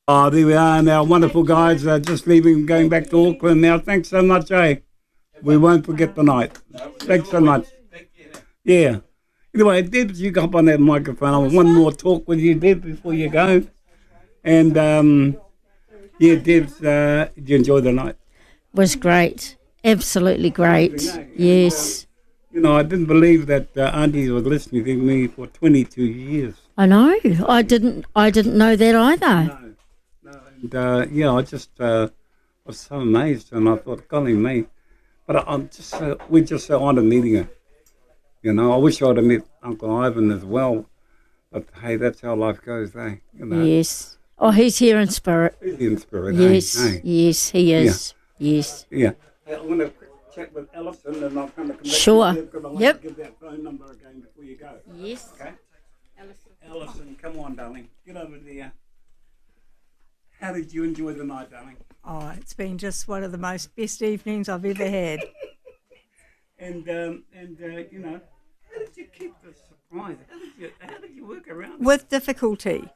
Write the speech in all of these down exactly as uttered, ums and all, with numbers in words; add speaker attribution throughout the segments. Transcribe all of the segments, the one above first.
Speaker 1: Oh, there we are, and our wonderful guys are just leaving, going back to Auckland now. Thanks so much, eh? We won't forget the night. Thanks so much. Yeah. Anyway, Debs, you go up on that microphone. I want one more talk with you, Deb, before you go. And, um, yeah, Debs, uh, did you enjoy the night?
Speaker 2: Was great. Absolutely great. Yes.
Speaker 1: You know, I didn't believe that uh, Auntie was listening to me for twenty-two years.
Speaker 2: I know. I didn't I didn't know that either.
Speaker 1: No, no. And, uh, yeah, I just uh, was so amazed, and I thought, golly me. But I, I'm just so, we're just so honoured meeting her. You know, I wish I'd have met Uncle Ivan as well. But, hey, that's how life goes, eh? You know.
Speaker 2: Yes. Oh, he's here in spirit.
Speaker 1: He's in spirit,
Speaker 2: Yes,
Speaker 1: eh?
Speaker 2: yes, he is. Yeah. Yes.
Speaker 1: Yeah. Hey, I'm going to chat with Alison, and I'll come to come back
Speaker 2: sure.
Speaker 1: to you because I want
Speaker 2: yep.
Speaker 1: to give that phone number again before you go.
Speaker 2: Yes.
Speaker 1: Okay? Alison. Alison, come on, darling. Get over there. How did you enjoy the night, darling?
Speaker 3: Oh, it's been just one of the most best evenings I've ever had.
Speaker 1: and, um, and uh, you know, how did you keep the surprise? How did you, how did you work around it?
Speaker 3: With difficulty.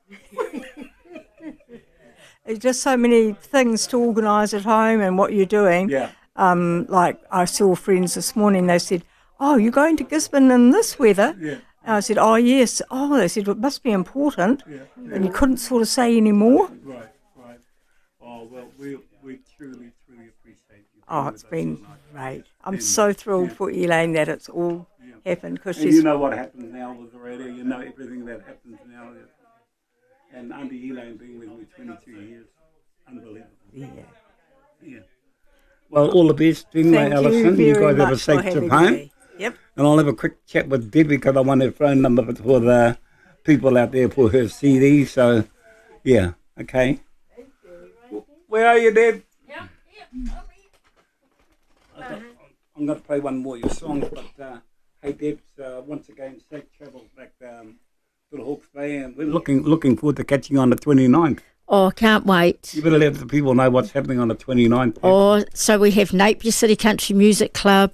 Speaker 3: There's just so many things to organise at home and what you're doing.
Speaker 1: Yeah.
Speaker 3: Um, like I saw friends this morning, they said, oh, you're going to Gisborne in this weather?
Speaker 1: Yeah.
Speaker 3: And I said, oh, yes. Oh, they said, well, it must be important.
Speaker 1: Yeah. yeah.
Speaker 3: And you couldn't sort of say any more.
Speaker 1: Right, right. Oh, well, we, we truly, truly appreciate you.
Speaker 3: Oh, it's been great. I'm and, so thrilled yeah. for Elaine that it's all yeah. happened. Cause
Speaker 1: and
Speaker 3: she's
Speaker 1: you know what happens now with the radio. You know everything that happens now. And Auntie Elaine being with me twenty-two years. Unbelievable.
Speaker 3: Yeah.
Speaker 1: Yeah. Well, all the best, anyway, Alison. You, you guys have a safe trip home.
Speaker 3: Me. Yep.
Speaker 1: And I'll have a quick chat with Debbie because I want her phone number for the people out there for her C D. So, yeah, okay. Thank you. Where are you, Deb?
Speaker 4: Yep, yep.
Speaker 1: Okay. I'm going to play one more of your songs, but uh, hey, Deb, uh, once again, safe travels back um, to the Hawke's Bay, and we're looking looking forward to catching you on the twenty-ninth.
Speaker 2: Oh, can't wait.
Speaker 1: You better let the people know what's happening on the twenty-ninth.
Speaker 2: Oh, so we have Napier City Country Music Club.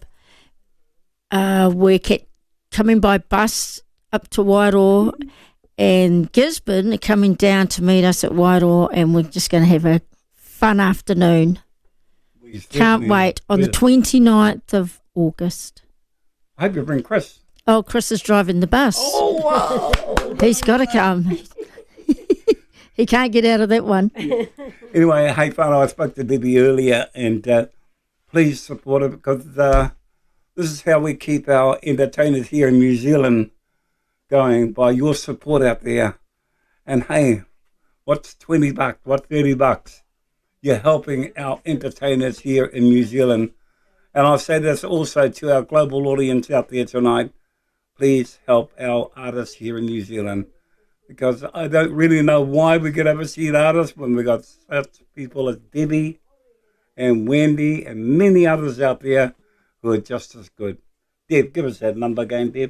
Speaker 2: Uh, we're ca- coming by bus up to Wairoa, and Gisborne are coming down to meet us at Wairoa, and we're just going to have a fun afternoon. Can't wait. On the twenty-ninth of August.
Speaker 1: I hope you bring Chris.
Speaker 2: Oh, Chris is driving the bus.
Speaker 1: Oh, wow.
Speaker 2: He's got to come. He can't get out of that one.
Speaker 1: Yeah. Anyway, hey, Whānau, I spoke to Debbie earlier, and uh, please support her because uh, this is how we keep our entertainers here in New Zealand going, by your support out there. And hey, what's twenty bucks? What's thirty bucks? You're helping our entertainers here in New Zealand. And I say this also to our global audience out there tonight. Please help our artists here in New Zealand. Because I don't really know why we get overseas artists when we got such people as Debbie and Wendy and many others out there who are just as good. Deb, give us that number again, Deb.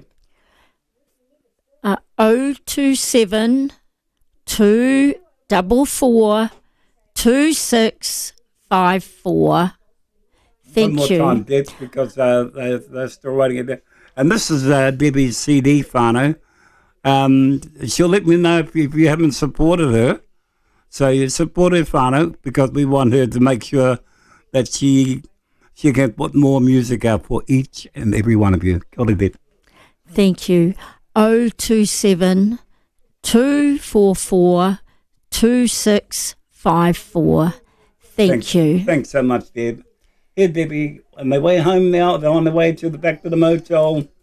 Speaker 2: Uh, oh two seven two four four two six five four. Thank
Speaker 1: One more
Speaker 2: you.
Speaker 1: time, Deb, because uh, they, they're still writing it down. And this is uh, Debbie's C D, Whānau. Um, she'll let me know if you, if you haven't supported her. So you support her, Whānau, because we want her to make sure that she she can put more music out for each and every one of you. Kia ora, Deb.
Speaker 2: Thank you. oh two seven two four four two six five four. Thank
Speaker 1: Thanks,
Speaker 2: you.
Speaker 1: Thanks so much, Deb. Here, Debbie, on their way home now. They're on their way to the back to the motel.